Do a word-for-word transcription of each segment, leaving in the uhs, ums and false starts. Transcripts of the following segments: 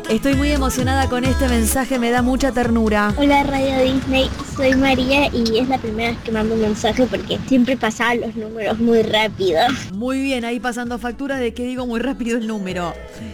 Estoy muy emocionada con este mensaje, me da mucha ternura. Hola Radio Disney, soy María y es la primera vez que mando un mensaje porque siempre pasaban los números muy rápido. Muy bien, ahí pasando factura de que digo muy rápido el número.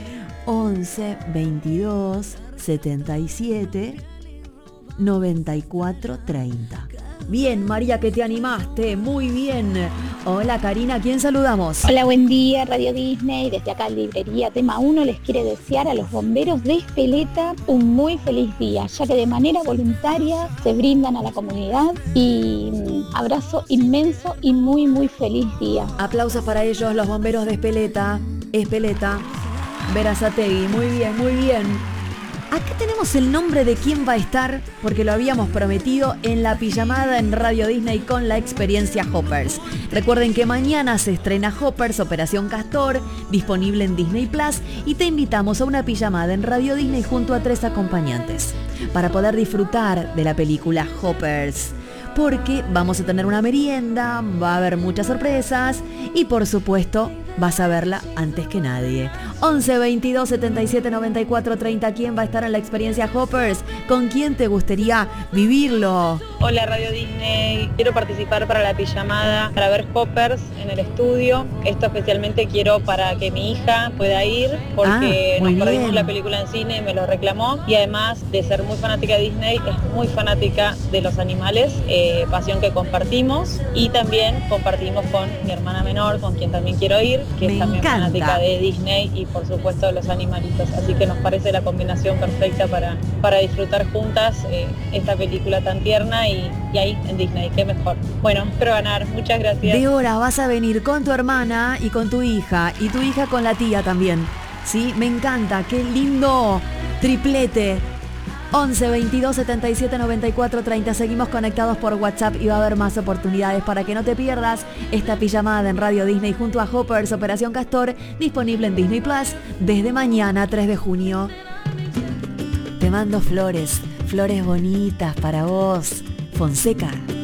once, veintidós, setenta y siete, noventa y cuatro, treinta. Bien, María, que te animaste, muy bien. Hola, Karina, ¿a quién saludamos? Hola, buen día, Radio Disney. Desde acá, Librería Tema uno, les quiere desear a los bomberos de Espeleta un muy feliz día, ya que de manera voluntaria se brindan a la comunidad. Y mm, abrazo inmenso y muy, muy feliz día. Aplausos para ellos, los bomberos de Espeleta. Espeleta, Berazategui, muy bien, muy bien. Acá tenemos el nombre de quién va a estar, porque lo habíamos prometido en la pijamada en Radio Disney con la experiencia Hoppers. Recuerden que mañana se estrena Hoppers, Operación Castor, disponible en Disney Plus, y te invitamos a una pijamada en Radio Disney junto a tres acompañantes para poder disfrutar de la película Hoppers. Porque vamos a tener una merienda, va a haber muchas sorpresas y por supuesto vas a verla antes que nadie. once, veintidós, setenta y siete, noventa y cuatro, treinta. ¿Quién va a estar en la experiencia Hoppers? ¿Con quién te gustaría vivirlo? Hola Radio Disney, quiero participar para la pijamada, para ver Hoppers en el estudio. Esto especialmente quiero para que mi hija pueda ir, porque Ah, muy nos perdimos bien. la película en cine, me lo reclamó, y además de ser muy fanática de Disney, es muy fanática de los animales, eh, pasión que compartimos, y también compartimos con mi hermana menor, con quien también quiero ir, que Me es también encanta. fanática de Disney y por supuesto de los animalitos, así que nos parece la combinación perfecta para, para disfrutar juntas eh, esta película tan tierna y, y ahí en Disney, qué mejor. Bueno, espero ganar, muchas gracias. De hora vas a venir con tu hermana y con tu hija, y tu hija con la tía también. ¿Sí? Me encanta, qué lindo triplete. once, veintidós, setenta y siete, noventa y cuatro, treinta. Seguimos conectados por WhatsApp y va a haber más oportunidades para que no te pierdas esta pijamada en Radio Disney junto a Hoppers, Operación Castor, disponible en Disney Plus desde mañana, tres de junio. Te mando flores, flores bonitas para vos. Fonseca.